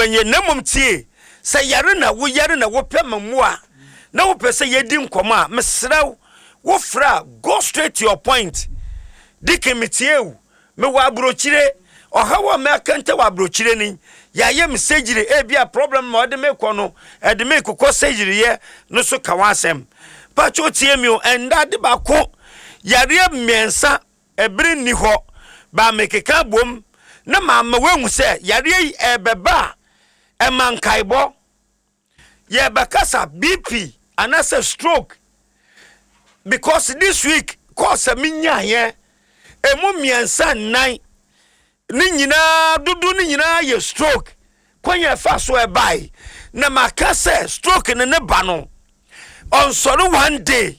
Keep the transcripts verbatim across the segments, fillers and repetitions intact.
wenye namum tie say yare na wo yare na wo pema mu a na wo pese yedi nkoma mesraw wo fra go straight to your point dikemitie me wa abrochire ohawo me akante wa abrochire ni ya ye message e bia problem ma ode me kono e de me kokọ sejire ye no so kawasem pacho tie mi o enda de ba ko yare miensa ebiri ni ho ba mekeka bom na mama wenhu se yare e beba e mankaibo ye bakasa B P anasa stroke because this week cause minya ye emu miensa nine ni nyina dudu ni nyina ye stroke kwanya fa so e bai na makase stroke ne ne ba no on sorry one day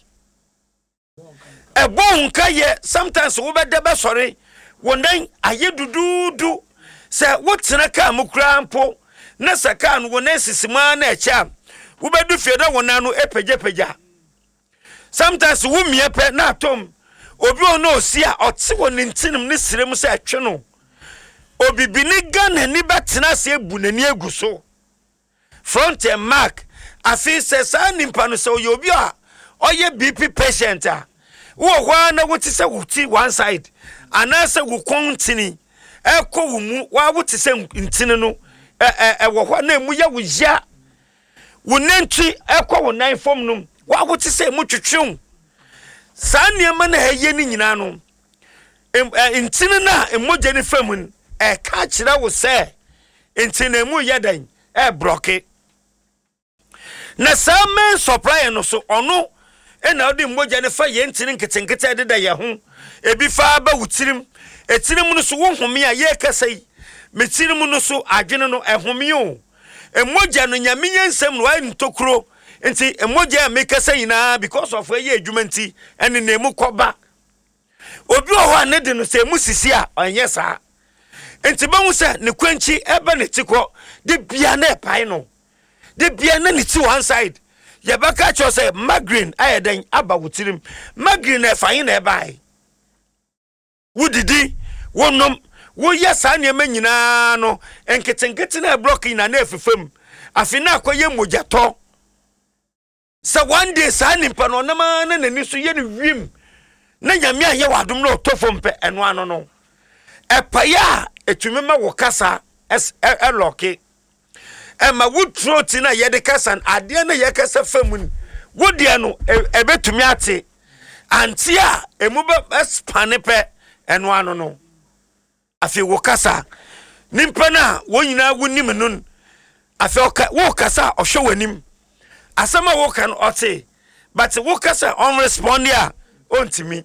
e bon kaye sometimes wo be de be sorry wonan aye dududu se wotena ka mukura mpo na saka no wonan sisima na echa wo be du fie da wonan no epejepeja sometimes wo miepe na atom obi ono osia oti wonin tinim ne sirem se atwe no obi bini gana ni betena se ebu nani eguso front and mark afi se sa nimpa no se obi a oye B P patient a wo hwa na wuti se wuti one side anase wo kontini ekọ wo mu wa wuti se ntini no eh eh wo hwa na emu ya wo ya wo nanti ekọ wo nan fom no wa wuti se mu twetwem sa niema na haye ni nyina no ntini na emoje ni famun e ka kire wo se ntini emu yedan e broke na sa men supply no so ono e na odi moja ne fa ye ntini nketenkete de da ye ho ebi fa ba wutirim etirim no so wo home a ye kasai metirim no so adwene no ehome o e moja no nyame yensem no wa ntokuro nti e moja me kasai na because of ye adwuma nti ene na emu koba obi o ho ne de no se mu sisi a onye saa nti ba hu se ne kwanchi ebe ne tiko de bia na epai no de bia na ne ti one side ye baka cho say migraine ayeden aba wutirim migraine e fayin na e bai wudidi wonom wo yesa ne manyina no enketenkete na block na na efefem afi na akoye mojato sa one day sa nimpa no na ma na nani so ye ne wiem na nyame aye wadom na otofo mpe eno ano no epaya etumi ma wo kasa es e loke ema wo throat na ye de kasa ade na ye kasa famun wo de no ebetumi ate anti a emu ba spanepe eno ano no afi wo kasa nimpa na wo nyina wonim nun afi wo kasa ohwe wanim asama wo kan ote but wo kasa on respond ya ontimi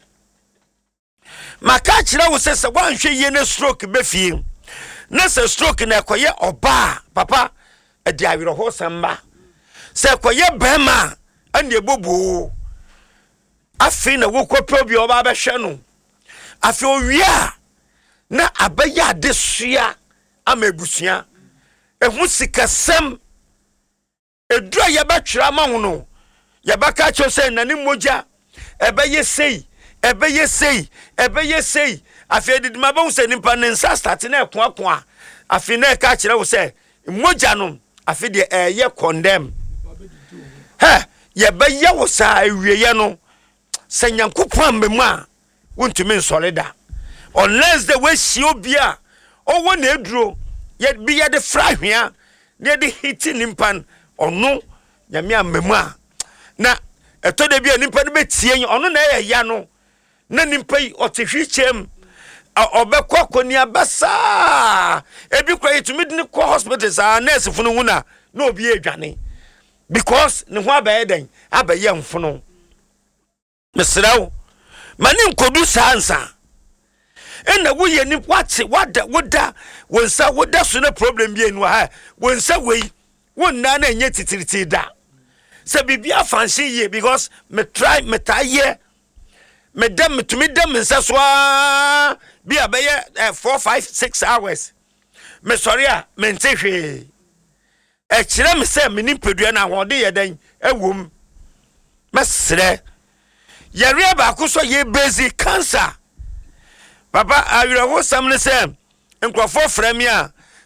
maka kire wo sese wanhwe ye ne stroke befie na se stroke na ekoye oba papa edi awiro ho samba se ekoye bema ande bobo afi na wo kopro bi oba be hwe no afi owia na abaya desua amebusua ehu sikasem edura ye batwira ma hono ye baka cho se nani moja ebeye sei ebeye sei ebeye sei afi edidima ba hu se nimpa ne nsa start na eko akoa afi na ka kire wo se moja no afi de eye condemn he ye beye wo sa ewieye no se nyankopon mbemu a wontumi nsolida unless the way she obia o won eduro ye bi ye de frahwea ne de hiti nimpan ono nyame amemu a na eto de bia nimpa ne betie ono na ye ya no na nimpa yi otehwichem obekọ koni abasa ebi kwa itumi de ko hospital sa nurse funu huna na obi edwane because ne ho abaye den abaye mfuno mesrawo mani nkodu sansa ena wo ye ni wate wada woda wonsa woda so na problem bi enu ha wonsa wei wonna na enye titiriti da se bibia fancy ye because me try me taye me dem to me dem nsa so bi abaye four five six hours me sorry a me ntehwe e kire me se me nimpadua na hode ye den ewom mesre yare ba ko so ye basic cancer papa awira ho sam ne se nkrofo frame a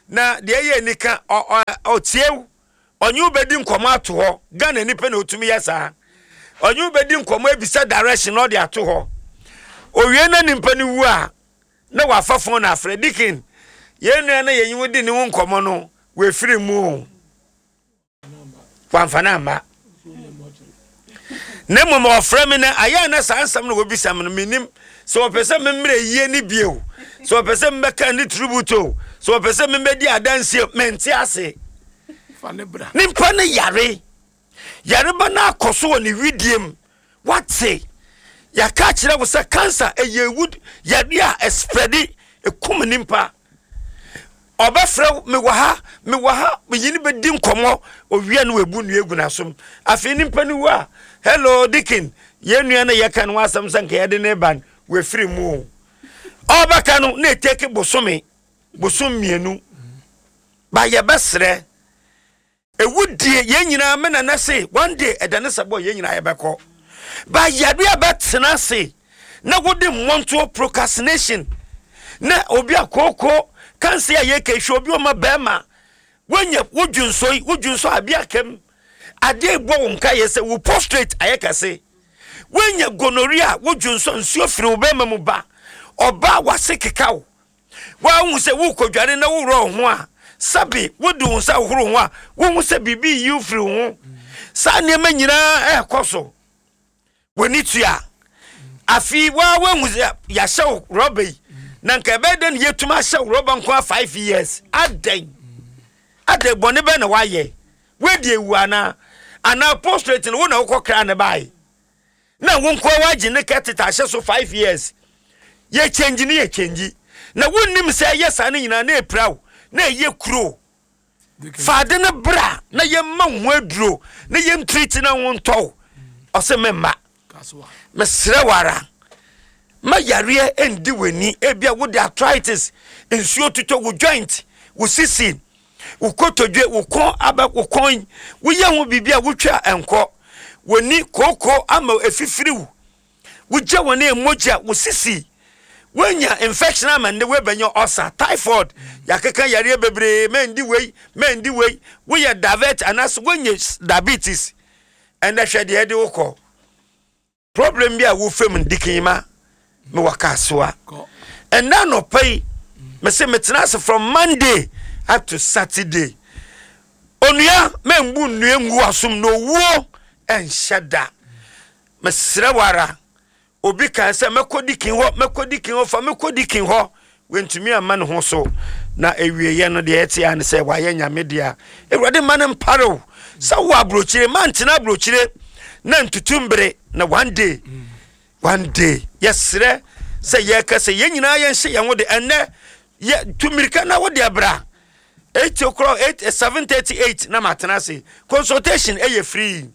na de ye nika o tiew onyu bedi nkomo ato ho Ghana nipa na otumi yesa onyu bedi nkomo ebisa direction no de ato ho owie na nimpa ni wu a na wafa phone na Fredikin ye nua na yenyi wodi ni nkomo no we firi mu kwanfana ma na mo mo frame na aya na sansam na wobisa me no minim so opese memre yie ni bio so opese mbeka ni tributo so opese mbedi adanse menti ase fanebra nimpa ne yare yare ba na akoso ni widiem what say ya ka kire wo se cancer eye wood yare a spreadi ekum nimpa obafra me waha me waha me yini bedi nkomo owie na webu nu egu na som afi nimpa ni wa hello Dikin ye nua na ye kan wasam sanka ye de ne ban we free mu obaka no na take bosome bosom mienu ba ye besre ewudie ye nyina me na na say one day edane sabo ye nyina ye beko ba yadu abetena say na wodi monto procrastination na obi akoko kanse ya ye ke hwe obi o ma bema wanya wodwunsoi wodwunso abiakem ade gbo nka ye se wo prostrate ayeka se wenya gonorrhea wodwunso nsuo firi wo bema mu ba oba wasekekaw wa hu se wo kodware na wo ro ho a sabi wodu nsa horo ho a wo hu se bibi yi firi ho sa ne ma nyina ekoso woni tua afi wa wa hu ya shaw robai na nka beden yetuma shaw roba nko five years aden ade bone be na waye wedi ewu ana ana prostrate no na ukokra ne bai na wonko waji ne ketita hye so five years ye change ni ye change na wonnim say yes ana nyina na epraw na ye kuro fade ne bra na ye ma ho aduro na ye treat na wonto ose memma me srewara ma yare endi weni ebia wo the arthritis ensuo tuto wo joint wo sisi wo kotodwe wo kon aba wo kon wo ye ho bibia wo twa enko woni koko ama efifiriwu wo je woni emoja wo sisi wenya infection amande we benyo ulcer typhoid yakeka yare bebre mendi we mendi we wo ye diabetes anas wenya diabetes and that shade head wo ko problem bia wo fam Dikin me wakasoa and now no pay me say metena from Monday up to Saturday onua membu nnue ngu asum no wo en shada me srewara obi kan say mekodikin ho mekodikin ho fa mekodikin ho wentumi ama ne ho so na ewieye no de ete an say wa ye nyame dia ewrade man mparo sa wo abrochire man tena abrochire na ntutumbre na one day one day yesre say ye ka say ye nyina ye hye ye wo de enne ye tumirika na wo de abra eight o'clock eight seven thirty-eight na matena say consultation e ye free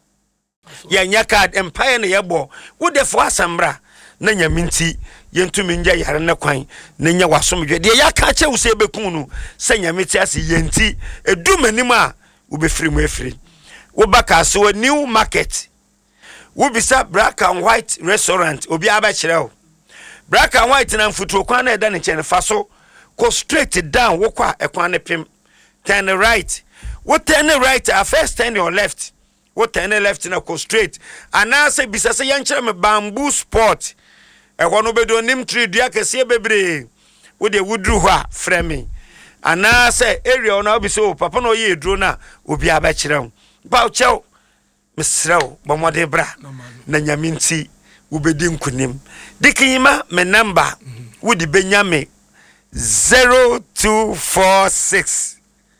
ye nya card empire na ye bo wo de fo asambra na nyaminti ye ntumi nja yare na kwan na nya wasomdwe de ya ka che wo se bekun no say nyamiti ase ye nti edumanim a wo be free mu efiri wo baka so new market wo bisa black and white restaurant obi aba kireo black and white na mfutuo kwan na eda ne chene faso go straight down wo kwa ekwan ne pim turn right wo turn right at first turn your left wo turn left na go straight ana se bisa se yankere me bamboo sport e ho no bedo nim tree dua kese bebre wo de wudru ho a frame ana se area na obi so papa no ye eduro na obi aba kireo ba cheo mesrao bomode bra na nyaminti ubedi nkunim Dikima me number wudi benyame zero two four six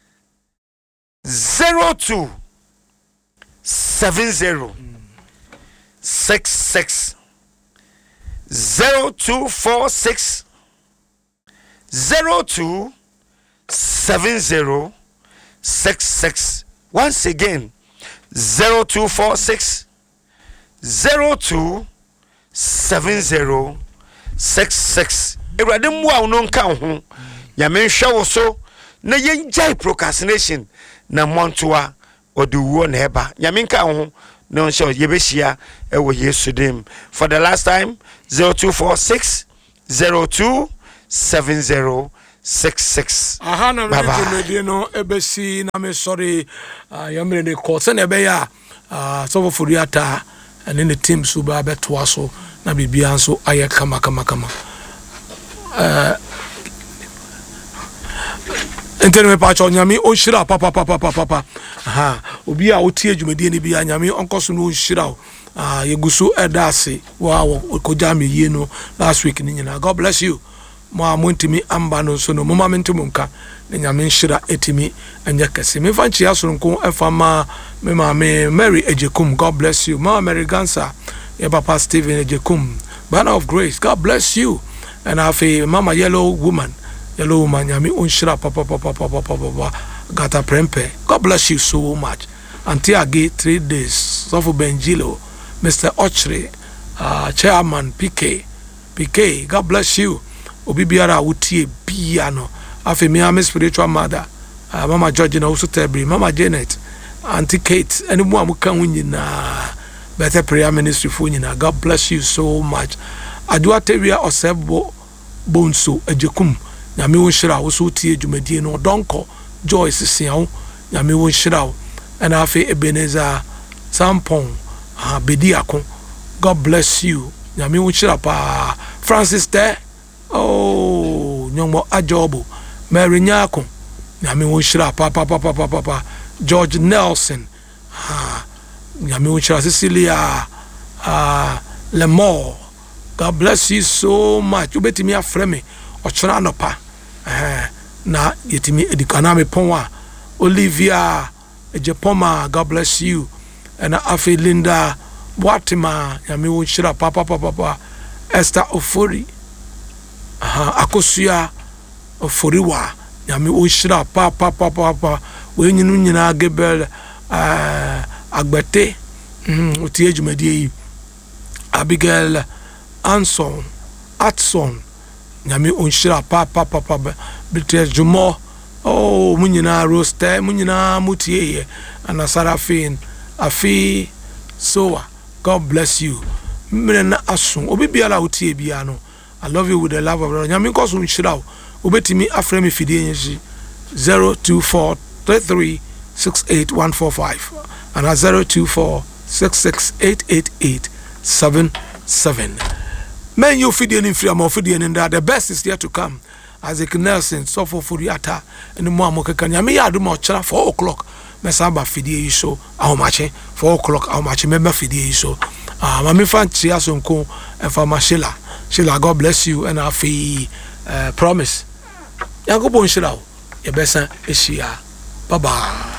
zero two seven zero six six zero two four six zero two seven zero six six once again zero two four six zero two seven zero six six. Ewrade mu a uno nka ho ya menhwe wo so na yenjai procrastination na montoa oduwo na eba ya menka ho no nso yebehia ewo Yesu dem. For the last time zero two four six zero two seven zero six six. Aha na me jumedi no ebesi na me sorry yamre ne ko se na be ya so for Furiata and the team suba beto so na bibia nso aye kama kama kama eh enter me pa cho nyame on hira papa papa papa aha obi a otie jumedi ne bia nyame onkoso no hira ah yeguso edase wa koja me yie no last week ni nyina. God bless you. Mo amontimi amba no so no mo mamentimo nka na nyame nhira etimi anya kase me fanchi asoronko efama me mama Mary Ejekum. God bless you. Mama Mary Gansa ya papa Stephen Ejekum, Banner of Grace. God bless you. And afi mama Yellow Woman, Yellow Woman nyame onhira papa papa papa papa gata prempe. God bless you so much. Until I get three days so for Benjilo, Mister Ochre, uh, Chairman P K P K. God bless you. Obi biara wutie bia no afi me am spiritual mother, uh, Mama Georgina also Tebri, Mama Janet, Auntie Kate, any more muka wunyina better prayer ministry for nyina. God bless you so much. Adua Tebia Osebo Bonso Ejekum nyame wonhira wo so tie dwumadie no donko Joyce Siao nyame wonhira wo and afi Ebenezer Sampon ah Bediako. God bless you nyame wonhira pa. Francis there. Oh, nyomo ajobo Mary Nyako nyame wonhira papa papa papa papa. George Nelson ah nyame wonhira. Cecilia ah Lemore. God bless you so much. You betimi afre me ochra no pa eh na yetimi edikana me ponwa Olivia Ejepoma. God bless you. And afi Linda Watima nyame wonhira papa papa papa. Esther Ofori aha Akosua Oforiwa nyame wonhira papa papa papa. We nyinu nyina Gebel uh, Agbete mm otie dwumadie Abigail Anson Atson nyame onhira papa papa. Bitte Jumo oh munyina roster munyina mutie ana Sarafin afi Soa. God bless you. Mena asun obi biara utie bia no. I love you with the love of God. Nyame nkoso nhira wo. Obetimi afre me fidie nyi zero two four three three six eight one four five and zero two four six six eight eight eight seven seven. Men you fidie ni free am fidie ni that the best is yet to come. Isaac Nelson so for Furiata and the mo amokeka nyame ya adu mo chira four o'clock mesaba fidie yi so ahomache four o'clock ahomache member fidie yi so ah mami fan chia sonko efama Sheila. Sheila, God bless you and afi uh, promise. Yago bon shira. Yebesa eshia. Bye bye.